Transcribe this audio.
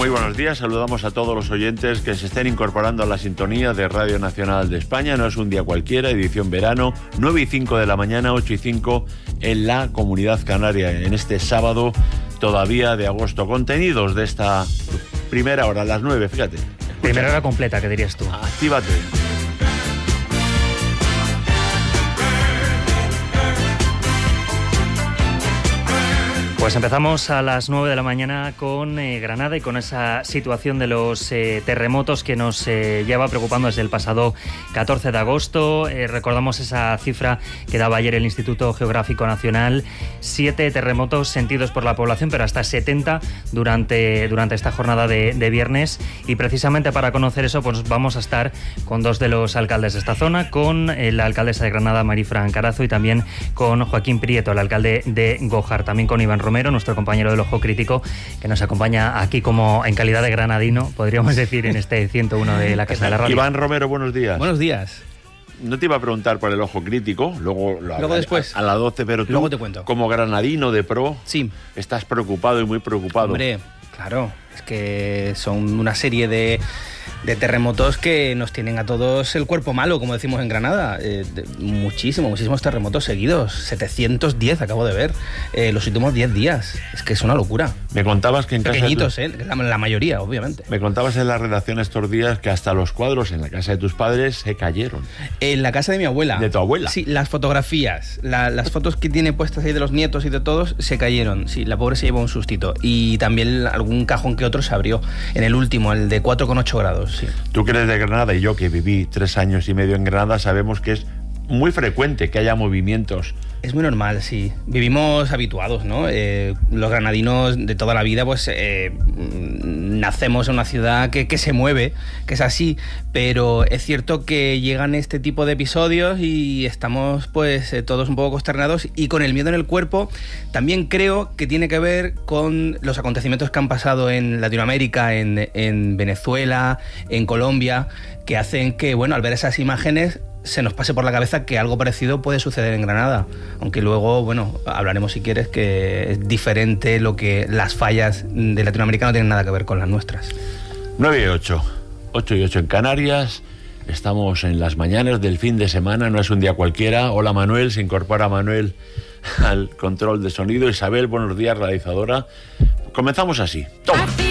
Muy buenos días, saludamos a todos los oyentes que se estén incorporando a la sintonía de Radio Nacional de España. No es un día cualquiera, edición verano, 9:05 de la mañana, 8:05 en la Comunidad Canaria, en este sábado todavía de agosto. Contenidos de esta primera hora, a las 9, fíjate. Escucha. Primera hora completa, ¿qué dirías tú? Actívate. Pues empezamos a las 9 de la mañana con Granada y con esa situación de los terremotos que nos lleva preocupando desde el pasado 14 de agosto. Recordamos esa cifra que daba ayer el Instituto Geográfico Nacional, 7 terremotos sentidos por la población, pero hasta 70 durante esta jornada de viernes. Y precisamente para conocer eso, pues vamos a estar con dos de los alcaldes de esta zona, con la alcaldesa de Granada, Marifran Carazo, y también con Joaquín Prieto, el alcalde de Gójar, también con Iván Romero, nuestro compañero del Ojo Crítico, que nos acompaña aquí como en calidad de granadino, podríamos decir, en este 101 de la Casa de la Radio. Iván Romero, buenos días. Buenos días. No te iba a preguntar por el Ojo Crítico, luego después. A las 12, pero tú, luego te cuento. Como granadino de pro, sí, estás preocupado y muy preocupado. Hombre, claro, es que son una serie de terremotos que nos tienen a todos el cuerpo malo, como decimos en Granada. Muchísimos terremotos seguidos, 710 acabo de ver, los últimos 10 días. Es que es una locura. Me contabas que en pequeñitos, la mayoría, obviamente. Me contabas en la redacción estos días que hasta los cuadros en la casa de tus padres se cayeron. En la casa de mi abuela. ¿De tu abuela? Sí, las fotografías, las fotos que tiene puestas ahí de los nietos y de todos se cayeron. Sí, la pobre se llevó un sustito. Y también algún cajón que otro se abrió. En el último, el de 4,8 grados. Sí. Tú que eres de Granada y yo que viví 3 años y medio en Granada, sabemos que es muy frecuente que haya movimientos. Es muy normal, sí. Vivimos habituados, ¿no? Los granadinos de toda la vida, pues nacemos en una ciudad que se mueve, que es así, pero es cierto que llegan este tipo de episodios y estamos pues todos un poco consternados y con el miedo en el cuerpo. También creo que tiene que ver con los acontecimientos que han pasado en Latinoamérica, en Venezuela, en Colombia, que hacen que, bueno, al ver esas imágenes se nos pase por la cabeza que algo parecido puede suceder en Granada, aunque luego, bueno, hablaremos si quieres que es diferente, lo que las fallas de Latinoamérica no tienen nada que ver con las nuestras. 9:08, 8:08 en Canarias, estamos en las mañanas del fin de semana, no es un día cualquiera. Hola Manuel, se incorpora Manuel al control de sonido. Isabel, buenos días, realizadora. Comenzamos así. ¡Toma!